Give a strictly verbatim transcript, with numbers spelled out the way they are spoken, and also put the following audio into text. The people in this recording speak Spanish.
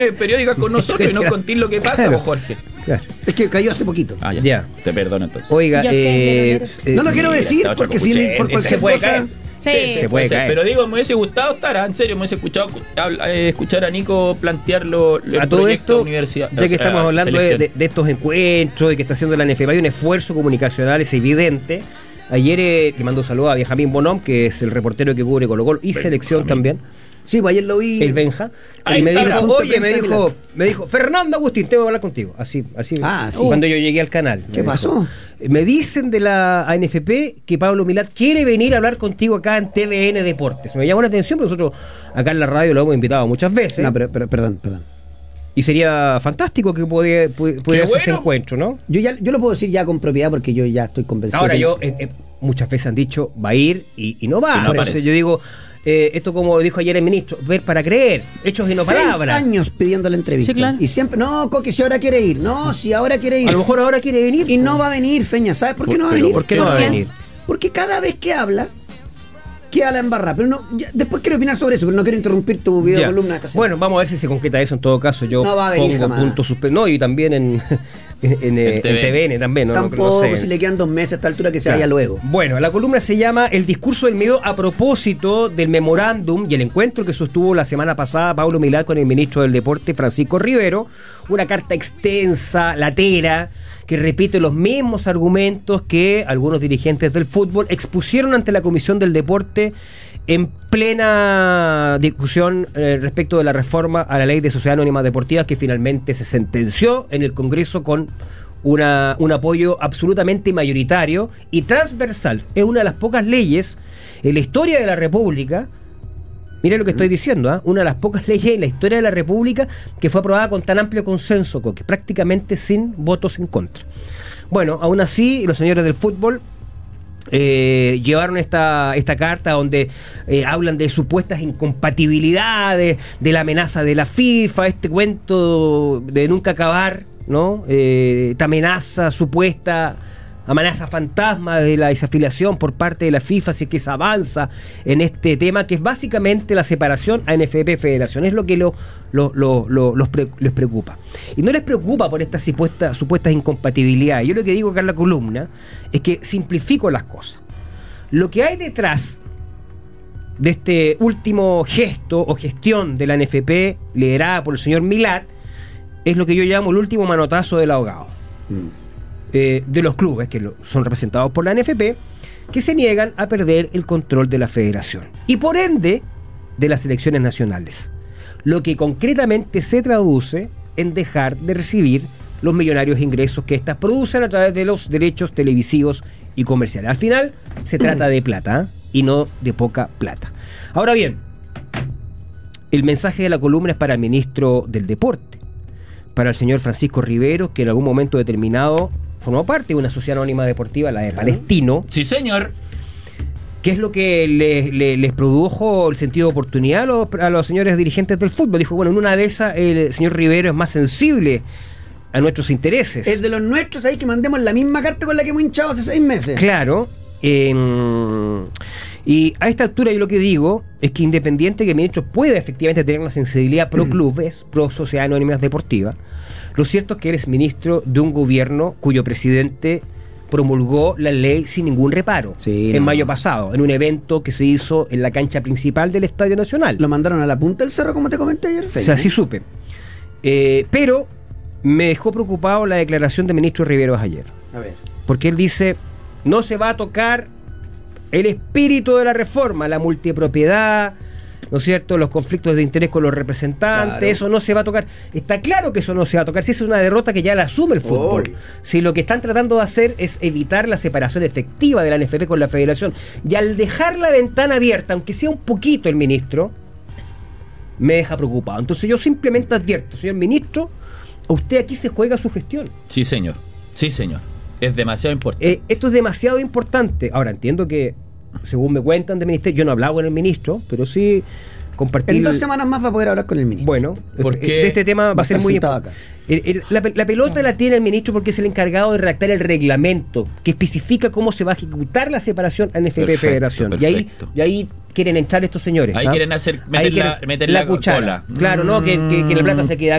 periódicas con nosotros y no contéis lo que pasa, Claro. vos, Jorge. Claro. Es que cayó hace poquito. Ah, ya. Ya. Te perdono entonces. Oiga, Yo sé, eh, pero eh, No lo quiero mira, decir está otro porque si copuchento, por se cualquier puede cosa. caer. Sí. se puede ser, caer. pero digo, me hubiese gustado estar, ¿ah? En serio, me hubiese escuchado habla- eh, escuchar a Nico plantear lo, el a todo proyecto esto, universidad, ya que o sea, estamos hablando de, selección. de- de estos encuentros de que está haciendo la N F P, hay un esfuerzo comunicacional, es evidente. Ayer eh, le mando un saludo a Benjamín Bonom, que es el reportero que cubre Colo Colo y Benjamín. selección también, Sí, pues ayer lo vi. el Benja. Ahí Y me está, dijo, punto de oye, me prensa dijo, Milán. me dijo, Fernando Agustín, tengo que hablar contigo. Así, así. Ah, sí. Cuando yo llegué al canal. ¿Qué me pasó? dijo, me dicen de la A N F P que Pablo Milat quiere venir a hablar contigo acá en T V N Deportes. Me llamó la atención, porque nosotros acá en la radio lo hemos invitado muchas veces. No, pero, pero perdón, perdón. Y sería fantástico que pudiera, pu- pudiera hacer ese bueno. encuentro, ¿no? Yo ya yo lo puedo decir ya con propiedad porque yo ya estoy convencido. Ahora que- yo, eh, eh, muchas veces han dicho, va a ir y, y no va. Y no Entonces aparece. yo digo, eh, esto como dijo ayer el ministro, ver para creer, hechos y no Seis palabras. años pidiendo la entrevista. Sí, claro. Y siempre, no, Coque, si ahora quiere ir. No, si ahora quiere ir. A lo mejor ahora quiere venir. Y no va a venir, Feña. ¿Sabes por qué no va a Pero, venir? ¿Por qué no va a ¿Por qué? venir? Porque cada vez que habla, queda la embarrada. Pero no, ya- después quiero opinar sobre eso, pero no quiero interrumpir tu video Ya. columna de esta semana. Bueno, vamos a ver si se concreta eso en todo caso. Yo No va a venir pongo jamás. punto suspenso. No, y también en, en, en, eh, en T V N. T V N también. No, No- no Tampoco, sé. si le quedan dos meses a esta altura, que se Claro. vaya luego. Bueno, la columna se llama El discurso del miedo a propósito del memorándum y el encuentro que sostuvo la semana pasada Pablo Milad con el ministro del Deporte, Francisco Rivero. Una carta extensa, latera, que repite los mismos argumentos que algunos dirigentes del fútbol expusieron ante la Comisión del Deporte en plena discusión eh, respecto de la reforma a la ley de sociedades anónimas deportivas, que finalmente se sentenció en el Congreso con una, un apoyo absolutamente mayoritario y transversal. Es una de las pocas leyes en la historia de la República. Mira lo que estoy diciendo, ¿ah? Una de las pocas leyes en la historia de la República que fue aprobada con tan amplio consenso, Coque, prácticamente sin votos en contra. Bueno, aún así, los señores del fútbol eh, llevaron esta, esta carta donde eh, hablan de supuestas incompatibilidades, de la amenaza de la FIFA, este cuento de nunca acabar, ¿no? Eh, esta amenaza supuesta, amenaza fantasma de la desafiliación por parte de la FIFA, si es que se avanza en este tema, que es básicamente la separación a N F P-Federación. Es lo que lo, lo, lo, lo- los pre- les preocupa. Y no les preocupa por estas supuestas, supuestas incompatibilidades. Yo lo que digo acá en la columna es que simplifico las cosas. Lo que hay detrás de este último gesto o gestión de la N F P, liderada por el señor Milad, es lo que yo llamo el último manotazo del ahogado. Eh, de los clubes que lo- son representados por la N F P, que se niegan a perder el control de la federación y por ende de las selecciones nacionales, lo que concretamente se traduce en dejar de recibir los millonarios ingresos que éstas producen a través de los derechos televisivos y comerciales. Al final se trata de plata, ¿eh? Y no de poca plata. Ahora bien, el mensaje de la columna es para el ministro del Deporte, para el señor Francisco Rivero, que en algún momento determinado formó parte de una sociedad anónima deportiva, la de Palestino. Sí, señor. ¿Qué es lo que le- le- les produjo el sentido de oportunidad a los, a los señores dirigentes del fútbol? Dijo, bueno, en una de esas el señor Rivero es más sensible a nuestros intereses. Es de los nuestros ahí que mandemos la misma carta con la que hemos hinchado hace seis meses. Claro. eh, y a esta altura yo lo que digo es que independiente que el ministro pueda efectivamente tener una sensibilidad pro clubes, pro sociedades anónimas deportivas, lo cierto es que eres ministro de un gobierno cuyo presidente promulgó la ley sin ningún reparo Sí, en no. mayo pasado, en un evento que se hizo en la cancha principal del Estadio Nacional. Lo mandaron a la punta del cerro, como te comenté ayer, O Feña. sea, así supe. Eh, pero me dejó preocupado la declaración del ministro Riveros ayer. A ver. Porque él dice, no se va a tocar el espíritu de la reforma, la multipropiedad, ¿no es cierto?, los conflictos de interés con los representantes, Claro. eso no se va a tocar. Está claro que eso no se va a tocar, si esa es una derrota que ya la asume el fútbol. Obvio. Si lo que están tratando de hacer es evitar la separación efectiva de la N F P con la federación, y al dejar la ventana abierta, aunque sea un poquito el ministro, me deja preocupado. Entonces yo simplemente advierto, señor ministro, usted aquí se juega su gestión. Sí, señor. Sí, señor. Es demasiado importante. Eh, esto es demasiado importante. Ahora, entiendo que, según me cuentan del ministerio, yo no he hablado con el ministro, pero sí compartir. En dos semanas más va a poder hablar con el ministro. Bueno, Porque de este tema va, va a ser a estar muy sentado importante. El- el- La, la pelota la tiene el ministro porque es el encargado de redactar el reglamento que especifica cómo se va a ejecutar la separación N F P Perfecto, Federación. Y ahí, perfecto. y ahí quieren entrar estos señores. Ahí ¿ah? quieren hacer- Ahí meter la- quieren meter la cuchara. cola. Claro, no, que, que- que la plata se queda